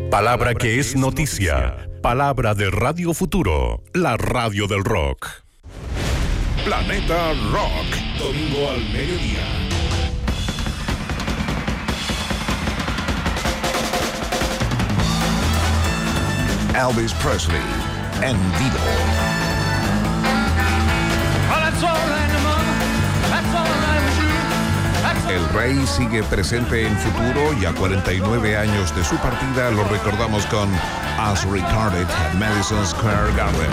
Palabra que es noticia. Palabra de Radio Futuro, la radio del rock. Planeta Rock, domingo al mediodía. Elvis Presley en vivo. El rey sigue presente en Futuro y a 49 años de su partida lo recordamos con As Recorded at Madison Square Garden.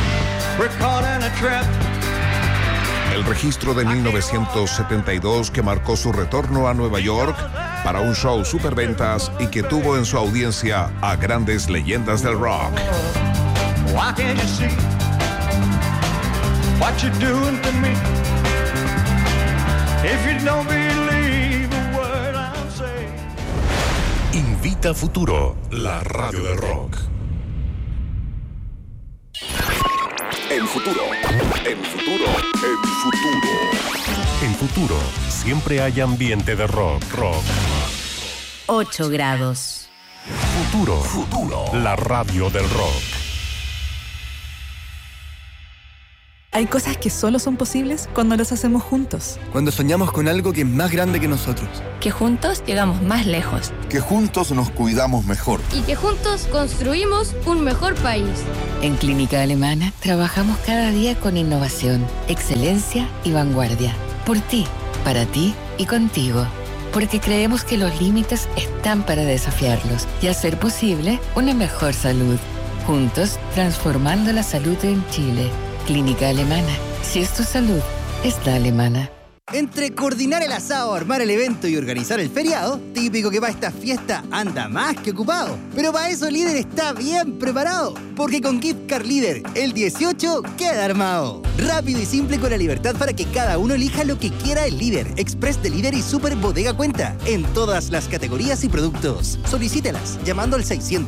El registro de 1972 que marcó su retorno a Nueva York para un show superventas y que tuvo en su audiencia a grandes leyendas del rock. Invita Futuro, la radio del rock. En Futuro, en Futuro, en Futuro. En Futuro, siempre hay ambiente de rock. 8 grados. Futuro, la radio del rock. Hay cosas que solo son posibles cuando las hacemos juntos. Cuando soñamos con algo que es más grande que nosotros. Que juntos llegamos más lejos. Que juntos nos cuidamos mejor. Y que juntos construimos un mejor país. En Clínica Alemana trabajamos cada día con innovación, excelencia y vanguardia. Por ti, para ti y contigo. Porque creemos que los límites están para desafiarlos y hacer posible una mejor salud. Juntos, transformando la salud en Chile. Clínica Alemana. Si es tu salud, es la alemana. Entre coordinar el asado, armar el evento y organizar el feriado, típico que para esta fiesta anda más que ocupado. Pero para eso Líder está bien preparado, porque con Gift Card Líder, el 18 queda armado. Rápido y simple con la libertad para que cada uno elija lo que quiera el Líder, Express de Líder y Super Bodega Cuenta, en todas las categorías y productos. Solicítelas llamando al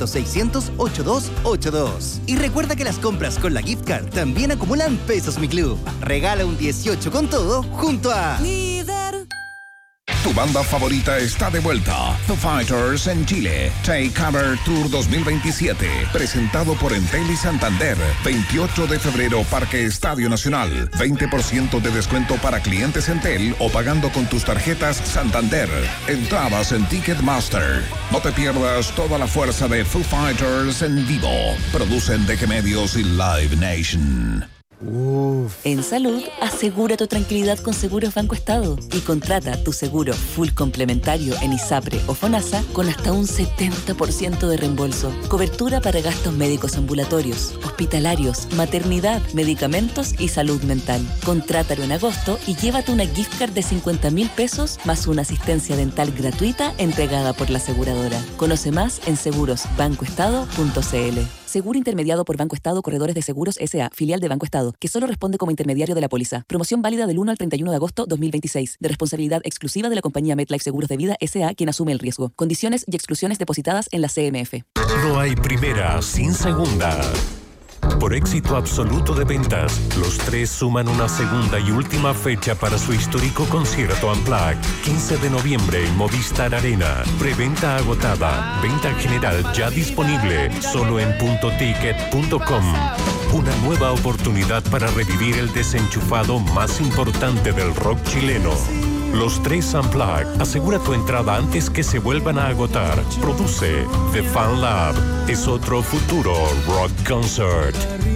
600-600-8282. Y recuerda que las compras con la Gift Card también acumulan pesos Mi Club. Regala un 18 con todo junto a Líder. Tu banda favorita está de vuelta. Foo Fighters en Chile. Take Cover Tour 2027. Presentado por Entel y Santander. 28 de febrero, Parque Estadio Nacional. 20% de descuento para clientes Entel o pagando con tus tarjetas Santander. Entradas en Ticketmaster. No te pierdas toda la fuerza de Foo Fighters en vivo. Producen DG Medios y Live Nation. En salud, asegura tu tranquilidad con Seguros Banco Estado y contrata tu seguro full complementario en ISAPRE o FONASA con hasta un 70% de reembolso. Cobertura para gastos médicos ambulatorios, hospitalarios, maternidad, medicamentos y salud mental. Contrátalo en agosto y llévate una gift card de 50.000 pesos más una asistencia dental gratuita entregada por la aseguradora. Conoce más en segurosbancoestado.cl. Seguro intermediado por Banco Estado Corredores de Seguros S.A., filial de Banco Estado, que solo responde como intermediario de la póliza. Promoción válida del 1 al 31 de agosto 2026, de responsabilidad exclusiva de la compañía MetLife Seguros de Vida S.A., quien asume el riesgo. Condiciones y exclusiones depositadas en la CMF. No hay primera sin segunda. Por éxito absoluto de ventas, los tres suman una segunda y última fecha para su histórico concierto Unplugged. 15 de noviembre en Movistar Arena. Preventa agotada. Venta general ya disponible. Solo en puntoticket.com. Una nueva oportunidad para revivir el desenchufado más importante del rock chileno. Los tres Unplugged. Asegura tu entrada antes que se vuelvan a agotar. Produce The Fan Lab. Es otro futuro rock concert.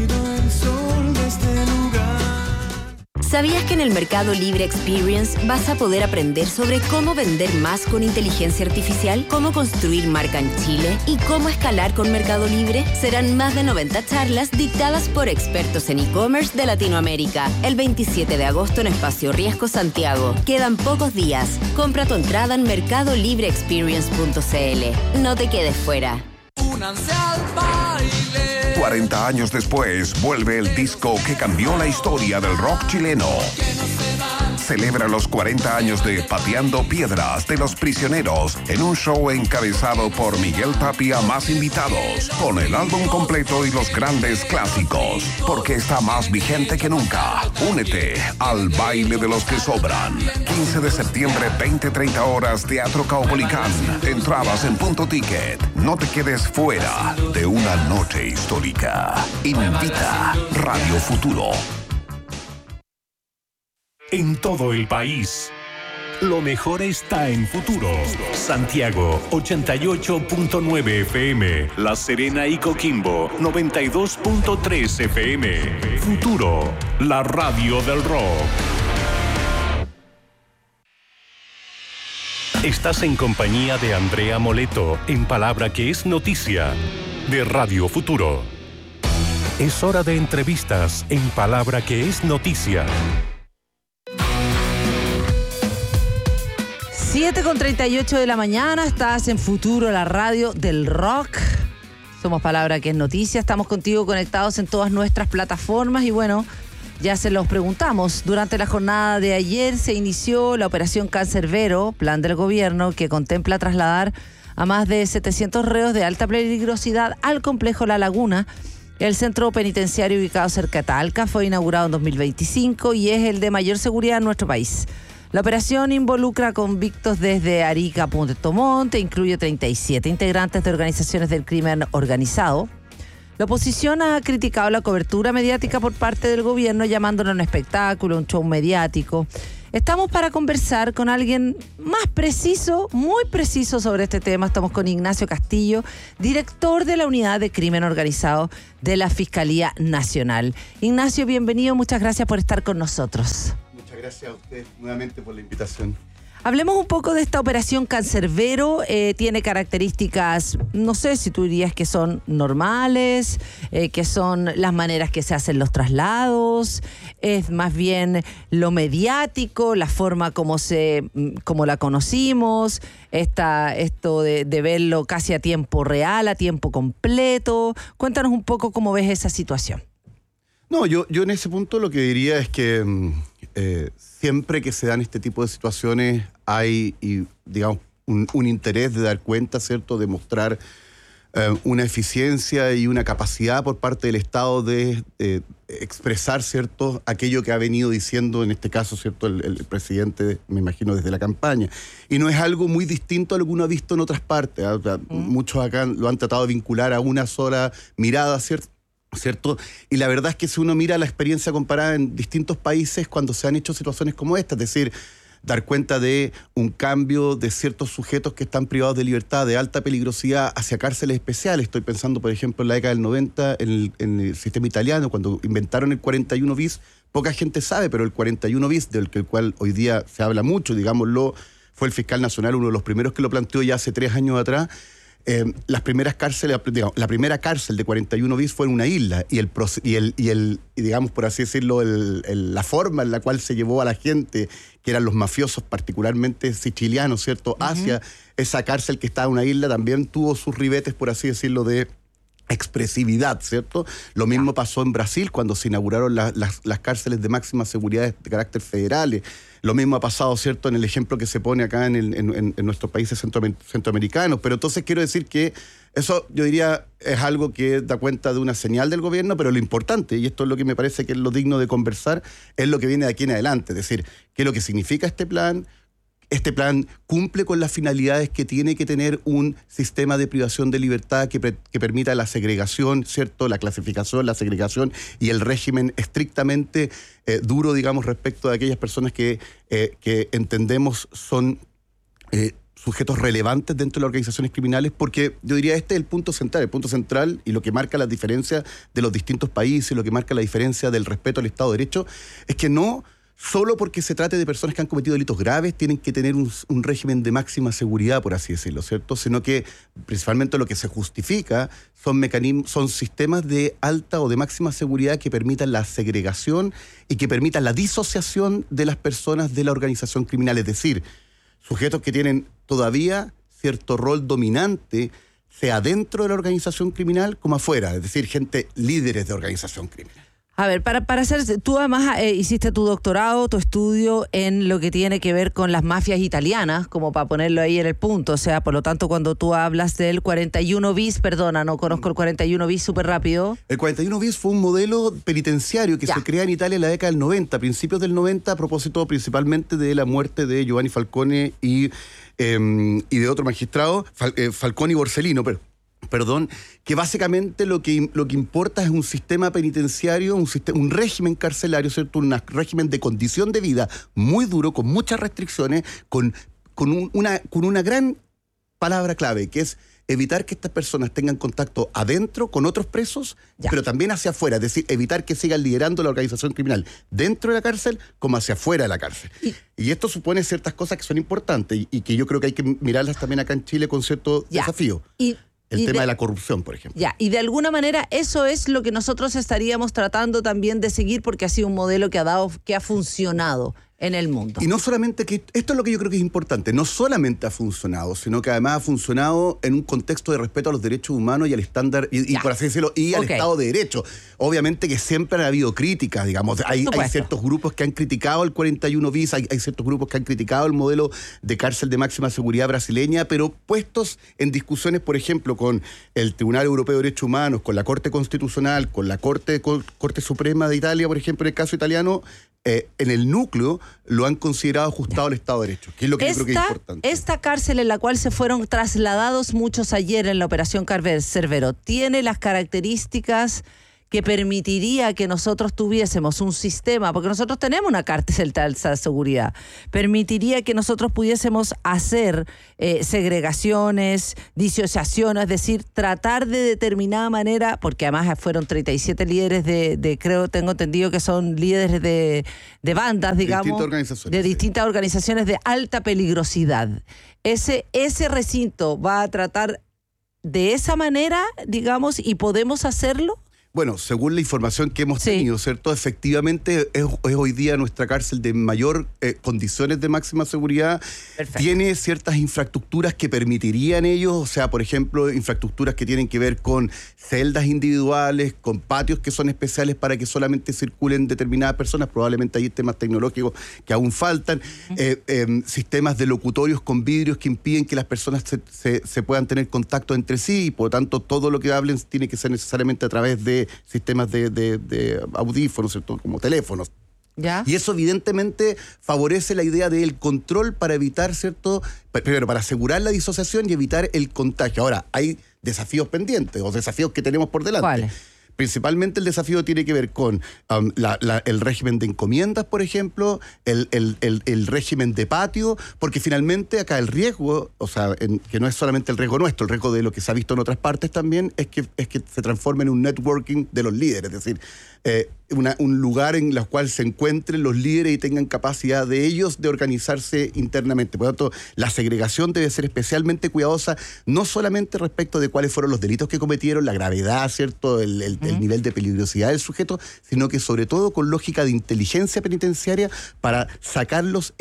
¿Sabías que en el Mercado Libre Experience vas a poder aprender sobre cómo vender más con inteligencia artificial, cómo construir marca en Chile y cómo escalar con Mercado Libre? Serán más de 90 charlas dictadas por expertos en e-commerce de Latinoamérica. El 27 de agosto en Espacio Riesgo Santiago. Quedan pocos días. Compra tu entrada en mercadolibreexperience.cl. No te quedes fuera. Únanse al baile. 40 años después, vuelve el disco que cambió la historia del rock chileno. celebra los 40 años de Pateando Piedras de los Prisioneros en un show encabezado por Miguel Tapia más invitados, con el álbum completo y los grandes clásicos, porque está más vigente que nunca. Únete al baile de los que sobran. 15 de septiembre, 20-30 horas, Teatro Caupolicán. Entradas en Punto Ticket. No te quedes fuera de una noche histórica. Invita Radio Futuro. En todo el país, lo mejor está en Futuro. Santiago, 88.9 FM. La Serena y Coquimbo, 92.3 FM. Futuro, la radio del rock. Estás en compañía de Andrea Moleto, en Palabra que es Noticia, de Radio Futuro. Es hora de entrevistas en Palabra que es Noticia. 7:38 de la mañana, estás en Futuro, la radio del rock. Somos Palabra que es Noticia, estamos contigo conectados en todas nuestras plataformas y bueno, ya se los preguntamos. Durante la jornada de ayer se inició la operación Cancerbero, plan del gobierno que contempla trasladar a más de 700 reos de alta peligrosidad al complejo La Laguna. El centro penitenciario ubicado cerca de Talca fue inaugurado en 2025 y es el de mayor seguridad en nuestro país. La operación involucra convictos desde Arica a Puerto Montt e incluye 37 integrantes de organizaciones del crimen organizado. La oposición ha criticado la cobertura mediática por parte del gobierno, llamándolo un espectáculo, un show mediático. Estamos para conversar con alguien más preciso, muy preciso sobre este tema. Estamos con Ignacio Castillo, director de la Unidad de Crimen Organizado de la Fiscalía Nacional. Ignacio, bienvenido, muchas gracias por estar con nosotros. Gracias a usted nuevamente por la invitación. Hablemos un poco de esta operación Cancerbero. Tiene características, no sé si tú dirías que son normales, que son las maneras que se hacen los traslados, es más bien lo mediático, la forma como la conocimos, esto de verlo casi a tiempo real, a tiempo completo. Cuéntanos un poco cómo ves esa situación. No, yo en ese punto lo que diría es que siempre que se dan este tipo de situaciones hay, digamos, un interés de dar cuenta, ¿cierto?, de mostrar una eficiencia y una capacidad por parte del Estado de expresar, ¿cierto?, aquello que ha venido diciendo, en este caso, ¿cierto?, el presidente, me imagino, desde la campaña. Y no es algo muy distinto a lo que uno ha visto en otras partes. O sea, muchos acá lo han tratado de vincular a una sola mirada, ¿cierto? Y la verdad es que si uno mira la experiencia comparada en distintos países cuando se han hecho situaciones como esta, es decir, dar cuenta de un cambio de ciertos sujetos que están privados de libertad de alta peligrosidad hacia cárceles especiales. Estoy pensando, por ejemplo, en la década del 90, en el sistema italiano, cuando inventaron el 41 bis, poca gente sabe, pero el 41 bis, del cual hoy día se habla mucho, digámoslo, fue el fiscal nacional, uno de los primeros que lo planteó ya hace 3 años atrás. Las primeras cárceles, digamos, la primera cárcel de 41 bis fue en una isla y digamos, por así decirlo, la forma en la cual se llevó a la gente, que eran los mafiosos, particularmente sicilianos, ¿cierto?, hacia esa cárcel que estaba en una isla, también tuvo sus ribetes, por así decirlo, de expresividad, ¿cierto? Lo mismo pasó en Brasil cuando se inauguraron las cárceles de máxima seguridad de carácter federales. Lo mismo ha pasado, ¿cierto?, en el ejemplo que se pone acá en nuestros países centroamericanos. Pero entonces quiero decir que eso, yo diría, es algo que da cuenta de una señal del gobierno, pero lo importante, y esto es lo que me parece que es lo digno de conversar, es lo que viene de aquí en adelante. Es decir, qué es lo que significa este plan. Este plan cumple con las finalidades que tiene que tener un sistema de privación de libertad que permita la segregación, ¿cierto?, la clasificación, la segregación y el régimen estrictamente duro, digamos, respecto de aquellas personas que entendemos son sujetos relevantes dentro de las organizaciones criminales, porque yo diría este es el punto central y lo que marca las diferencias de los distintos países, lo que marca la diferencia del respeto al Estado de Derecho, es que no solo porque se trate de personas que han cometido delitos graves tienen que tener un régimen de máxima seguridad, por así decirlo, ¿cierto? Sino que principalmente lo que se justifica son sistemas de alta o de máxima seguridad que permitan la segregación y que permitan la disociación de las personas de la organización criminal, es decir, sujetos que tienen todavía cierto rol dominante, sea dentro de la organización criminal como afuera, es decir, líderes de organización criminal. A ver, para hacer, tú además hiciste tu doctorado, tu estudio en lo que tiene que ver con las mafias italianas, como para ponerlo ahí en el punto. O sea, por lo tanto, cuando tú hablas del 41 bis, perdona, no conozco el 41 bis súper rápido. El 41 bis fue un modelo penitenciario que se crea en Italia en la década del 90, principios del 90, a propósito principalmente de la muerte de Giovanni Falcone y de otro magistrado, Falcone y Borsellino, perdón, que básicamente lo que importa es un sistema penitenciario, un régimen carcelario, ¿cierto? Un régimen de condición de vida muy duro, con muchas restricciones, con una gran palabra clave, que es evitar que estas personas tengan contacto adentro con otros presos, pero también hacia afuera, es decir, evitar que sigan liderando la organización criminal dentro de la cárcel como hacia afuera de la cárcel. Y esto supone ciertas cosas que son importantes y que yo creo que hay que mirarlas también acá en Chile con cierto desafío. El tema de la corrupción, por ejemplo. Y de alguna manera eso es lo que nosotros estaríamos tratando también de seguir, porque ha sido un modelo que ha funcionado en el mundo. Y no solamente que, esto es lo que yo creo que es importante, no solamente ha funcionado, sino que además ha funcionado en un contexto de respeto a los derechos humanos y al estándar, y por así decirlo, y al Estado de Derecho. Obviamente que siempre ha habido críticas, digamos, hay ciertos grupos que han criticado el 41 bis, hay ciertos grupos que han criticado el modelo de cárcel de máxima seguridad brasileña, pero puestos en discusiones, por ejemplo, con el Tribunal Europeo de Derechos Humanos, con la Corte Constitucional, con la Corte Suprema de Italia, por ejemplo, en el caso italiano, en el núcleo lo han considerado ajustado al Estado de Derecho, que es lo que yo creo que es importante. Esta cárcel en la cual se fueron trasladados muchos ayer en la Operación Cerbero, ¿tiene las características que permitiría que nosotros tuviésemos un sistema, porque nosotros tenemos una cárcel de alta seguridad, permitiría que nosotros pudiésemos hacer segregaciones, disociaciones, es decir, tratar de determinada manera, porque además fueron 37 líderes creo, tengo entendido que son líderes de bandas, digamos, de distintas organizaciones de alta peligrosidad. Ese recinto va a tratar de esa manera, digamos, y podemos hacerlo. Bueno, según la información que hemos tenido, ¿cierto? Efectivamente es hoy día nuestra cárcel de mayor condiciones de máxima seguridad. Perfecto. Tiene ciertas infraestructuras que permitirían ellos, o sea, por ejemplo, infraestructuras que tienen que ver con celdas individuales, con patios que son especiales para que solamente circulen determinadas personas, probablemente hay temas tecnológicos que aún faltan, sistemas de locutorios con vidrios que impiden que las personas se puedan tener contacto entre sí y por lo tanto todo lo que hablen tiene que ser necesariamente a través de sistemas de audífonos, ¿cierto? Como teléfonos. ¿Ya? Y eso evidentemente favorece la idea del control para evitar, ¿cierto? Primero, para asegurar la disociación y evitar el contagio. Ahora, hay desafíos pendientes o desafíos que tenemos por delante. ¿Cuáles? Principalmente el desafío tiene que ver con el régimen de encomiendas, por ejemplo, el régimen de patio, porque finalmente acá el riesgo, o sea, que no es solamente el riesgo nuestro, el riesgo de lo que se ha visto en otras partes también, es que se transforme en un networking de los líderes, es decir, un lugar en el cual se encuentren los líderes y tengan capacidad de ellos de organizarse internamente. Por lo tanto, la segregación debe ser especialmente cuidadosa, no solamente respecto de cuáles fueron los delitos que cometieron, la gravedad, ¿cierto?, el nivel de peligrosidad del sujeto, sino que sobre todo con lógica de inteligencia penitenciaria para sacarlos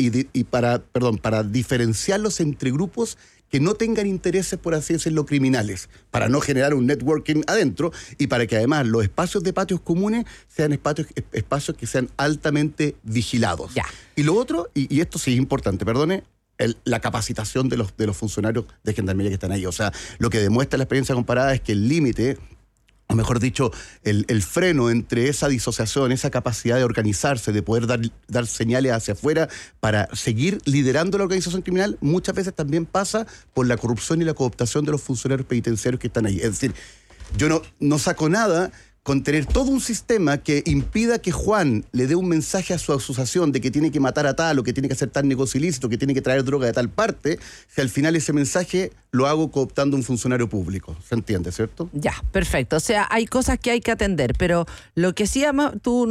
para diferenciarlos entre grupos que no tengan intereses, por así decirlo, criminales, para no generar un networking adentro y para que además los espacios de patios comunes sean espacios que sean altamente vigilados. Ya. Y lo otro, y esto sí es importante, perdone, la capacitación de los funcionarios de Gendarmería que están ahí. O sea, lo que demuestra la experiencia comparada es que el límite, o mejor dicho, el freno entre esa disociación, esa capacidad de organizarse, de poder dar señales hacia afuera para seguir liderando la organización criminal, muchas veces también pasa por la corrupción y la cooptación de los funcionarios penitenciarios que están ahí. Es decir, yo no saco nada con tener todo un sistema que impida que Juan le dé un mensaje a su asociación de que tiene que matar a tal o que tiene que hacer tal negocio ilícito, que tiene que traer droga de tal parte, si al final ese mensaje lo hago cooptando un funcionario público. ¿Se entiende, cierto? Ya, perfecto. O sea, hay cosas que hay que atender, pero lo que sí ama tú,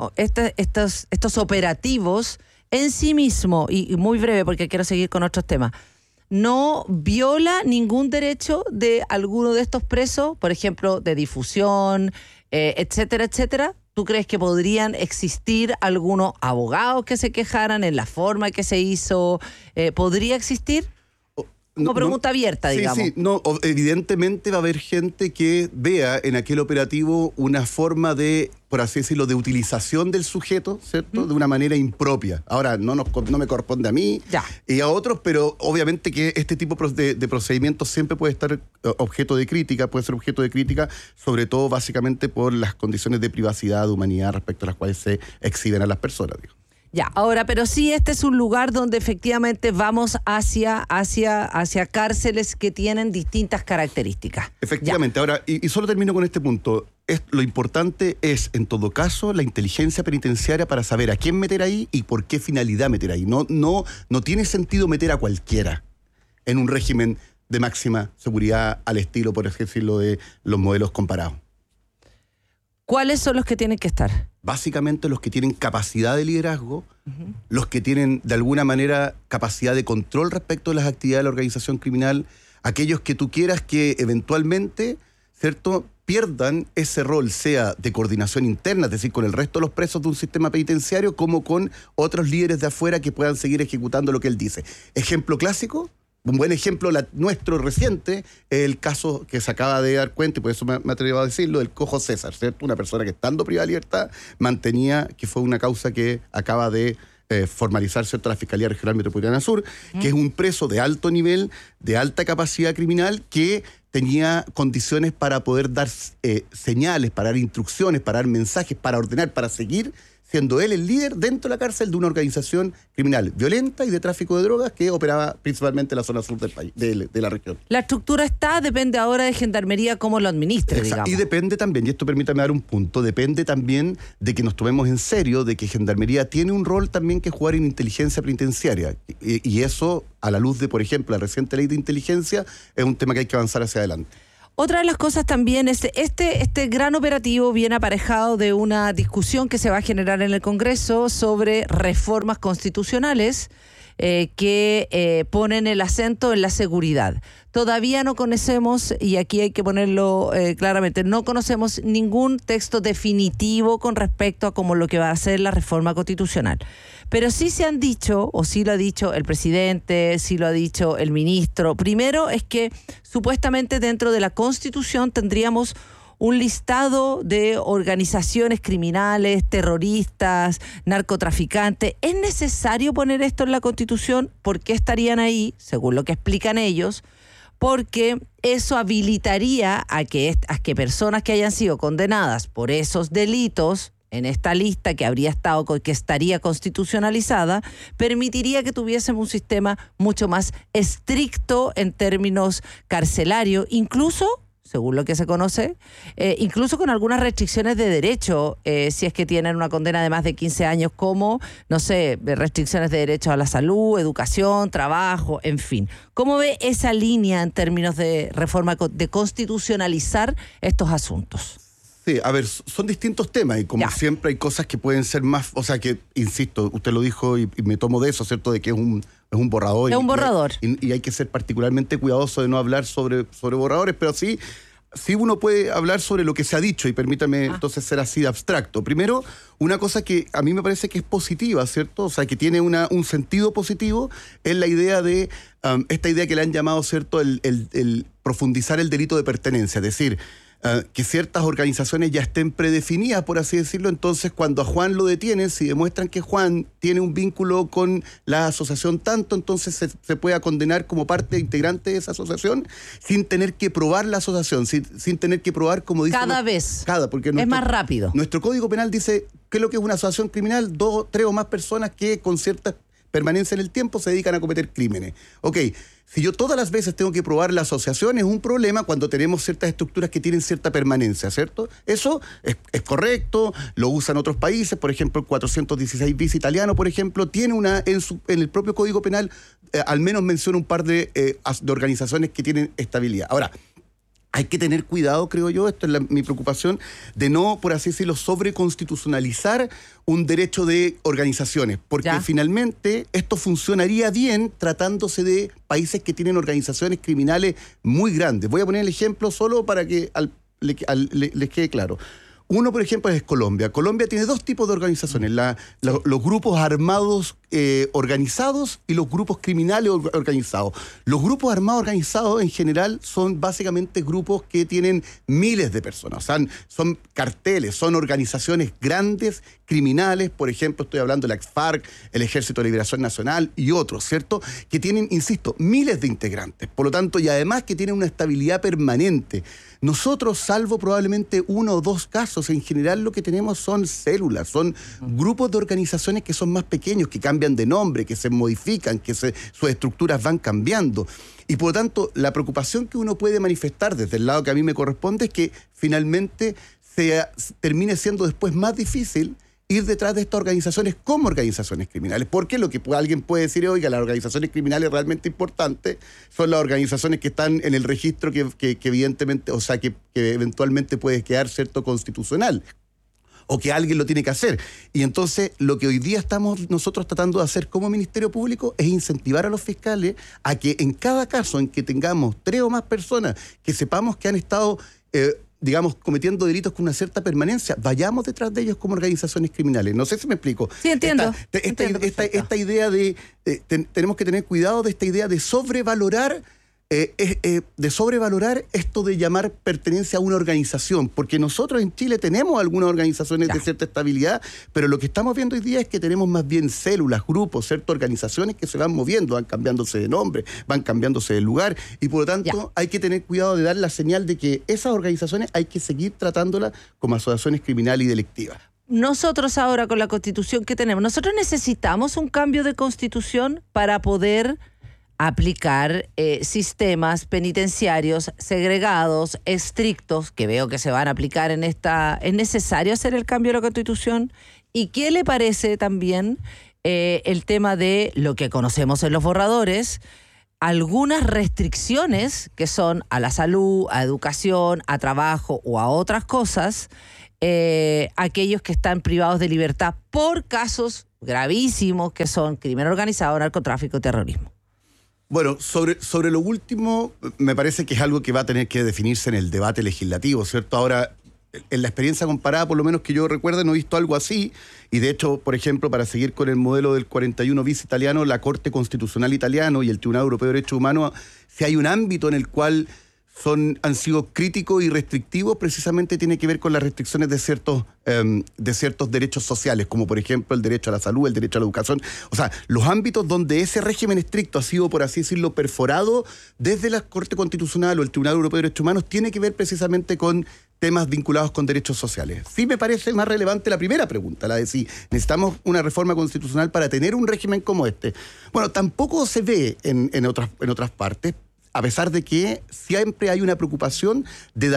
estos operativos en sí mismo, y muy breve porque quiero seguir con otros temas, no viola ningún derecho de alguno de estos presos, por ejemplo, de difusión, etcétera, etcétera. ¿Tú crees que podrían existir algunos abogados que se quejaran en la forma que se hizo? ¿Podría existir? Como pregunta abierta, digamos. Sí, evidentemente va a haber gente que vea en aquel operativo una forma de, por así decirlo, de utilización del sujeto, ¿cierto? De una manera impropia. Ahora, no me corresponde a mí y a otros, pero obviamente que este tipo de procedimientos siempre puede estar objeto de crítica, puede ser objeto de crítica, sobre todo básicamente por las condiciones de privacidad, de humanidad respecto a las cuales se exhiben a las personas, digo. Ya, ahora, pero sí, este es un lugar donde efectivamente vamos hacia cárceles que tienen distintas características. Efectivamente. Ahora, y solo termino con este punto. Lo importante es, en todo caso, la inteligencia penitenciaria para saber a quién meter ahí y por qué finalidad meter ahí. No tiene sentido meter a cualquiera en un régimen de máxima seguridad al estilo, por así decirlo, de los modelos comparados. ¿Cuáles son los que tienen que estar? Básicamente los que tienen capacidad de liderazgo, los que tienen de alguna manera capacidad de control respecto a las actividades de la organización criminal, aquellos que tú quieras que eventualmente, ¿cierto?, pierdan ese rol, sea de coordinación interna, es decir, con el resto de los presos de un sistema penitenciario, como con otros líderes de afuera que puedan seguir ejecutando lo que él dice. Ejemplo clásico. Un buen ejemplo nuestro reciente es el caso que se acaba de dar cuenta, y por eso me atrevo a decirlo, del Cojo César, ¿cierto? Una persona que estando privada de libertad mantenía, que fue una causa que acaba de formalizar, ¿cierto?, la Fiscalía Regional Metropolitana Sur, que es un preso de alto nivel, de alta capacidad criminal, que tenía condiciones para poder dar señales, para dar instrucciones, para dar mensajes, para ordenar, para seguir siendo él el líder dentro de la cárcel de una organización criminal violenta y de tráfico de drogas que operaba principalmente en la zona sur del país, de la región. La estructura depende ahora de Gendarmería cómo lo administre, digamos. Y depende también, y esto permítame dar un punto, depende también de que nos tomemos en serio, de que Gendarmería tiene un rol también que jugar en inteligencia penitenciaria. Y eso, a la luz de, por ejemplo, la reciente ley de inteligencia, es un tema que hay que avanzar hacia adelante. Otra de las cosas también es este gran operativo viene aparejado de una discusión que se va a generar en el Congreso sobre reformas constitucionales que ponen el acento en la seguridad. Todavía no conocemos, y aquí hay que ponerlo claramente, no conocemos ningún texto definitivo con respecto a cómo lo que va a ser la reforma constitucional. Pero sí se han dicho, o sí lo ha dicho el presidente, sí lo ha dicho el ministro. Primero es que supuestamente dentro de la Constitución tendríamos un listado de organizaciones criminales, terroristas, narcotraficantes. ¿Es necesario poner esto en la Constitución? ¿Por qué estarían ahí? Según lo que explican ellos, porque eso habilitaría a que personas que hayan sido condenadas por esos delitos en esta lista que estaría constitucionalizada, permitiría que tuviésemos un sistema mucho más estricto en términos carcelarios, incluso, según lo que se conoce, incluso con algunas restricciones de derecho, si es que tienen una condena de más de 15 años, como, no sé, restricciones de derecho a la salud, educación, trabajo, en fin. ¿Cómo ve esa línea en términos de reforma, de constitucionalizar estos asuntos? Sí, a ver, son distintos temas y como siempre hay cosas que pueden ser más, o sea que, insisto, usted lo dijo y me tomo de eso, ¿cierto? De que es un borrador. Es un borrador. Y hay que ser particularmente cuidadoso de no hablar sobre borradores, pero sí uno puede hablar sobre lo que se ha dicho y permítame entonces ser así de abstracto. Primero, una cosa que a mí me parece que es positiva, ¿cierto? O sea, que tiene un sentido positivo, es la idea de, esta idea que le han llamado, ¿cierto?, el profundizar el delito de pertenencia, es decir, que ciertas organizaciones ya estén predefinidas, por así decirlo. Entonces, cuando a Juan lo detienen, si demuestran que Juan tiene un vínculo con la asociación tanto, entonces se pueda condenar como parte integrante de esa asociación sin tener que probar la asociación, sin tener que probar, como dice... Porque es más rápido. Nuestro Código Penal dice qué es lo que es una asociación criminal: 2, 3 o más personas que con cierta permanencia en el tiempo se dedican a cometer crímenes. Ok, si yo todas las veces tengo que probar la asociación, es un problema cuando tenemos ciertas estructuras que tienen cierta permanencia, ¿cierto? Eso es correcto, lo usan otros países, por ejemplo, el 416 bis italiano, por ejemplo, tiene en el propio Código Penal, al menos menciona un par de organizaciones que tienen estabilidad. Ahora, hay que tener cuidado, creo yo, esto es mi preocupación, de no, por así decirlo, sobreconstitucionalizar un derecho de organizaciones, porque finalmente esto funcionaría bien tratándose de países que tienen organizaciones criminales muy grandes. Voy a poner el ejemplo solo para que les quede claro. Uno, por ejemplo, es Colombia. Colombia tiene 2 tipos de organizaciones. Los grupos armados organizados y los grupos criminales organizados. Los grupos armados organizados en general son básicamente grupos que tienen miles de personas, o sea, son carteles, son organizaciones grandes, criminales, por ejemplo, estoy hablando de la FARC, el Ejército de Liberación Nacional y otros, ¿cierto? Que tienen, insisto, miles de integrantes, por lo tanto, y además que tienen una estabilidad permanente. Nosotros, salvo probablemente 1 o 2 casos, en general lo que tenemos son células, son grupos de organizaciones que son más pequeños, que cambian de nombre, que se modifican, que sus estructuras van cambiando. Y por lo tanto, la preocupación que uno puede manifestar desde el lado que a mí me corresponde es que finalmente termine siendo después más difícil ir detrás de estas organizaciones como organizaciones criminales. Porque lo que alguien puede decir, oiga, las organizaciones criminales realmente importantes son las organizaciones que están en el registro que evidentemente, o sea, que eventualmente puede quedar, ¿cierto?, constitucional, o que alguien lo tiene que hacer. Y entonces lo que hoy día estamos nosotros tratando de hacer como Ministerio Público es incentivar a los fiscales a que en cada caso en que tengamos 3 o más personas que sepamos que han estado digamos, cometiendo delitos con una cierta permanencia, vayamos detrás de ellos como organizaciones criminales. No sé si me explico. Sí, entiendo. Esta idea de... tenemos que tener cuidado de esta idea de sobrevalorar esto de llamar pertenencia a una organización, porque nosotros en Chile tenemos algunas organizaciones de cierta estabilidad, pero lo que estamos viendo hoy día es que tenemos más bien células, grupos, ciertas organizaciones que se van moviendo, van cambiándose de nombre, van cambiándose de lugar, y por lo tanto hay que tener cuidado de dar la señal de que esas organizaciones hay que seguir tratándolas como asociaciones criminales y delictivas. Nosotros ahora con la Constitución que tenemos, nosotros necesitamos un cambio de Constitución para poder aplicar sistemas penitenciarios segregados, estrictos, que veo que se van a aplicar en esta... ¿Es necesario hacer el cambio de la Constitución? ¿Y qué le parece también el tema de lo que conocemos en los borradores, algunas restricciones que son a la salud, a educación, a trabajo o a otras cosas, aquellos que están privados de libertad por casos gravísimos que son crimen organizado, narcotráfico y terrorismo? Bueno, sobre lo último, me parece que es algo que va a tener que definirse en el debate legislativo, ¿cierto? Ahora, en la experiencia comparada, por lo menos que yo recuerde, no he visto algo así, y de hecho, por ejemplo, para seguir con el modelo del 41 bis italiano, la Corte Constitucional italiano y el Tribunal Europeo de Derechos Humanos, si hay un ámbito en el cual han sido críticos y restrictivos, precisamente tiene que ver con las restricciones de ciertos derechos sociales, como por ejemplo el derecho a la salud, el derecho a la educación. O sea, los ámbitos donde ese régimen estricto ha sido, por así decirlo, perforado desde la Corte Constitucional o el Tribunal Europeo de Derechos Humanos, tiene que ver precisamente con temas vinculados con derechos sociales. Sí me parece más relevante la primera pregunta, la de si necesitamos una reforma constitucional para tener un régimen como este. Bueno, tampoco se ve en otras partes, a pesar de que siempre hay una preocupación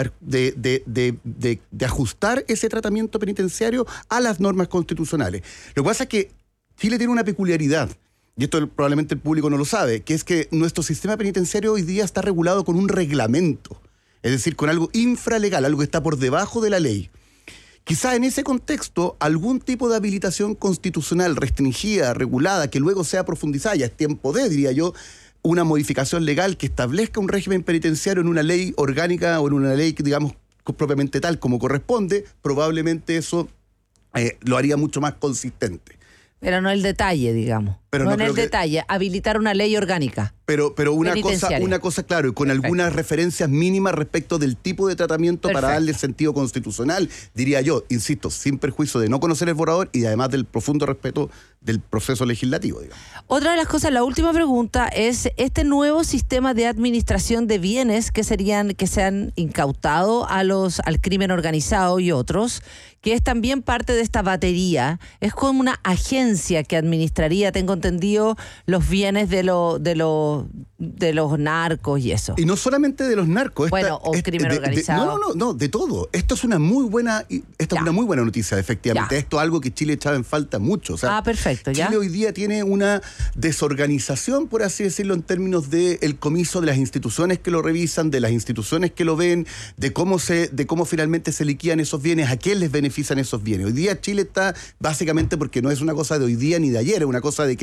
de ajustar ese tratamiento penitenciario a las normas constitucionales. Lo que pasa es que Chile tiene una peculiaridad, y esto probablemente el público no lo sabe, que es que nuestro sistema penitenciario hoy día está regulado con un reglamento, es decir, con algo infralegal, algo que está por debajo de la ley. Quizá en ese contexto, algún tipo de habilitación constitucional restringida, regulada, que luego sea profundizada, ya es tiempo de, diría yo, una modificación legal que establezca un régimen penitenciario en una ley orgánica o en una ley, digamos, propiamente tal como corresponde, probablemente eso lo haría mucho más consistente. Pero no el detalle, digamos. Pero no en el detalle, habilitar una ley orgánica. Pero una cosa, claro, y con algunas referencias mínimas respecto del tipo de tratamiento para darle sentido constitucional, diría yo, insisto, sin perjuicio de no conocer el borrador y además del profundo respeto del proceso legislativo, digamos. Otra de las cosas, la última pregunta, es este nuevo sistema de administración de bienes que se han incautado al crimen organizado y otros, que es también parte de esta batería, es como una agencia que administraría, tengo entendido, los bienes de los narcos y eso. Y no solamente de los narcos. Crimen organizado. No, de todo. Esto es una muy buena noticia, efectivamente. Esto es algo que Chile echaba en falta mucho. O sea, perfecto, ya. Chile hoy día tiene una desorganización, por así decirlo, en términos del comiso de las instituciones que lo revisan, de las instituciones que lo ven, de cómo finalmente se liquidan esos bienes, a quién les benefician esos bienes. Hoy día Chile está, básicamente, porque no es una cosa de hoy día ni de ayer, es una cosa de que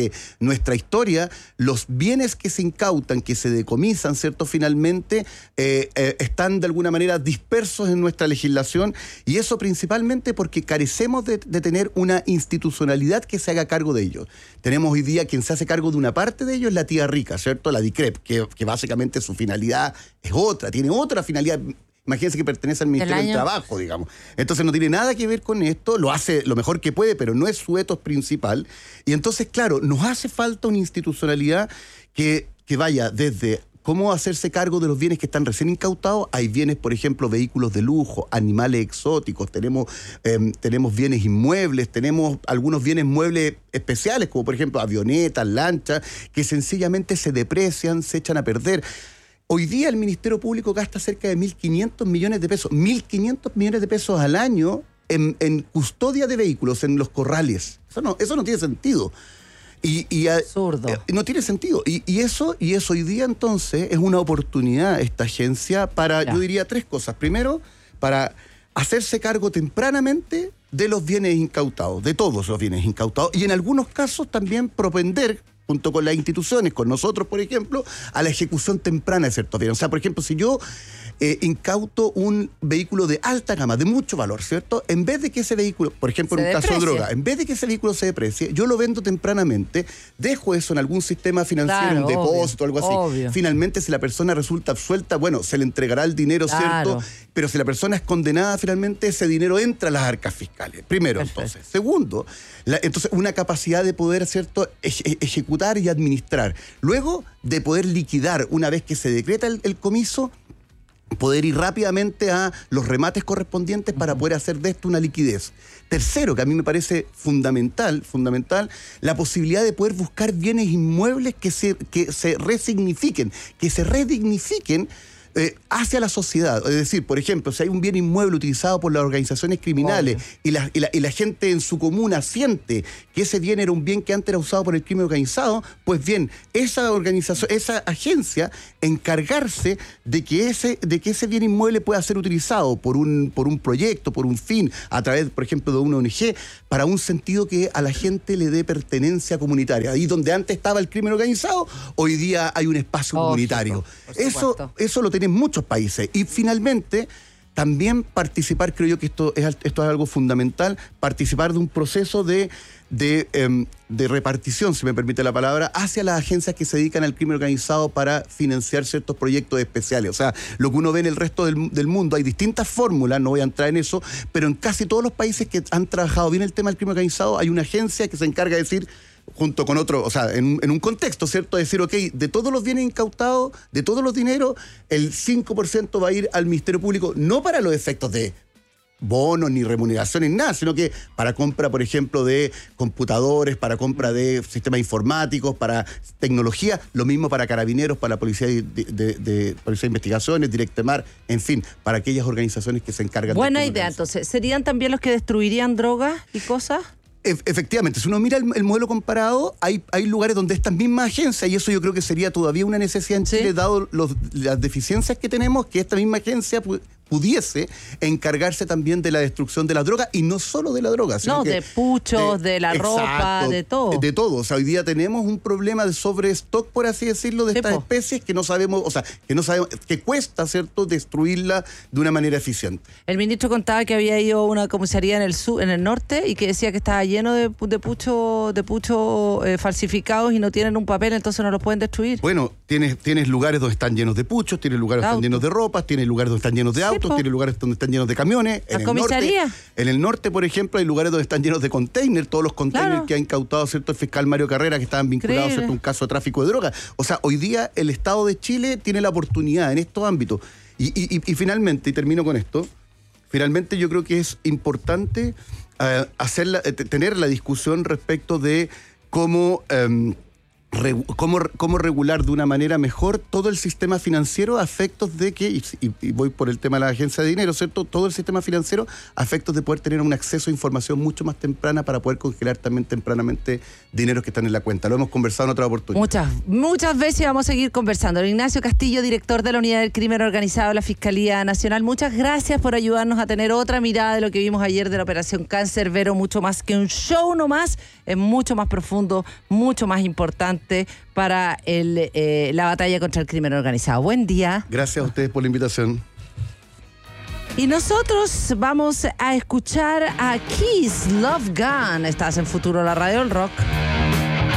que nuestra historia, los bienes que se incautan, que se decomisan, ¿cierto? Finalmente están de alguna manera dispersos en nuestra legislación, y eso principalmente porque carecemos de tener una institucionalidad que se haga cargo de ellos. Tenemos hoy día quien se hace cargo de una parte de ellos, la tía rica, ¿cierto? La DICREP, que básicamente su finalidad es otra, tiene otra finalidad. Imagínense que pertenece al Ministerio del Trabajo, digamos. Entonces no tiene nada que ver con esto, lo hace lo mejor que puede, pero no es su ethos principal. Y entonces, claro, nos hace falta una institucionalidad que vaya desde cómo hacerse cargo de los bienes que están recién incautados. Hay bienes, por ejemplo, vehículos de lujo, animales exóticos, tenemos bienes inmuebles, tenemos algunos bienes muebles especiales, como por ejemplo avionetas, lanchas, que sencillamente se deprecian, se echan a perder. Hoy día el Ministerio Público gasta cerca de 1.500 millones de pesos, 1.500 millones de pesos al año en custodia de vehículos, en los corrales. Eso no tiene sentido. Absurdo. No tiene sentido. Y eso hoy día entonces es una oportunidad, esta agencia, para, yo diría, 3 cosas. Primero, para hacerse cargo tempranamente de los bienes incautados, de todos los bienes incautados, y en algunos casos también propender, junto con las instituciones, con nosotros, por ejemplo, a la ejecución temprana de ciertos bienes. O sea, por ejemplo, si yo incauto un vehículo de alta gama, de mucho valor, ¿cierto? En vez de que ese vehículo, por ejemplo, en un caso de droga, en vez de que ese vehículo se deprecie, yo lo vendo tempranamente, dejo eso en algún sistema financiero, un depósito, algo así. Obvio. Finalmente, si la persona resulta absuelta, bueno, se le entregará el dinero, ¿cierto? Pero si la persona es condenada, finalmente ese dinero entra a las arcas fiscales. Primero, entonces. Segundo, entonces una capacidad de poder, ¿cierto?, ejecutar y administrar. Luego, de poder liquidar, una vez que se decreta el comiso, poder ir rápidamente a los remates correspondientes para poder hacer de esto una liquidez. Tercero, que a mí me parece fundamental, la posibilidad de poder buscar bienes inmuebles que se resignifiquen, que se redignifiquen hacia la sociedad. Es decir, por ejemplo, si hay un bien inmueble utilizado por las organizaciones criminales y la gente en su comuna siente que ese bien era un bien que antes era usado por el crimen organizado, pues bien, esa organización, esa agencia, encargarse de que ese bien inmueble pueda ser utilizado por un proyecto, por un fin, a través, por ejemplo, de una ONG, para un sentido que a la gente le dé pertenencia comunitaria. Ahí donde antes estaba el crimen organizado, hoy día hay un espacio comunitario. Eso lo tenemos muchos países. Y finalmente, también participar, creo yo que esto es algo fundamental, participar de un proceso de repartición, si me permite la palabra, hacia las agencias que se dedican al crimen organizado para financiar ciertos proyectos especiales. O sea, lo que uno ve en el resto del mundo, hay distintas fórmulas, no voy a entrar en eso, pero en casi todos los países que han trabajado bien el tema del crimen organizado, hay una agencia que se encarga de decir, junto con otro, o sea, en un contexto, ¿cierto? Decir, ok, de todos los bienes incautados, de todos los dineros, el 5% va a ir al Ministerio Público, no para los efectos de bonos ni remuneraciones, nada, sino que para compra, por ejemplo, de computadores, para compra de sistemas informáticos, para tecnología, lo mismo para carabineros, para la policía de Policía de Investigaciones, Directemar, en fin, para aquellas organizaciones que se encargan. Buena idea, entonces, ¿serían también los que destruirían drogas y cosas? Efectivamente, si uno mira el modelo comparado, hay lugares donde estas mismas agencias, y eso yo creo que sería todavía una necesidad en Chile, dado las deficiencias que tenemos, que esta misma agencia pudiese encargarse también de la destrucción de la droga, y no solo de la droga, sino de puchos, de la ropa, de todo. De todo. O sea, hoy día tenemos un problema de sobrestock, por así decirlo, de estas especies que no sabemos, que cuesta, ¿cierto?, destruirla de una manera eficiente. El ministro contaba que había ido a una comisaría en el norte y que decía que estaba lleno de puchos falsificados y no tienen un papel, entonces no los pueden destruir. Bueno, tienes lugares donde están llenos de puchos, tienes lugares donde están llenos de ropas, tienes lugares donde están llenos de autos, tiene lugares donde están llenos de camiones. En el norte, por ejemplo, hay lugares donde están llenos de containers, todos los containers que ha incautado, ¿cierto?, el fiscal Mario Carrera, que estaban vinculados, ¿cierto?, a un caso de tráfico de drogas. O sea, hoy día el Estado de Chile tiene la oportunidad en estos ámbitos. Y finalmente, y termino con esto, finalmente yo creo que es importante tener la discusión respecto de cómo cómo regular de una manera mejor todo el sistema financiero a efectos de que, y voy por el tema de la agencia de dinero, ¿cierto? Todo el sistema financiero a efectos de poder tener un acceso a información mucho más temprana para poder congelar también tempranamente dineros que están en la cuenta. Lo hemos conversado en otra oportunidad. Muchas veces vamos a seguir conversando. Don Ignacio Castillo, director de la Unidad del Crimen Organizado de la Fiscalía Nacional, muchas gracias por ayudarnos a tener otra mirada de lo que vimos ayer de la Operación Cancerbero, mucho más que un show nomás, es mucho más profundo, mucho más importante para la batalla contra el crimen organizado. Buen día. Gracias a ustedes por la invitación. Y nosotros vamos a escuchar a Kiss, Love Gun. Estás en Futuro, la radio del rock.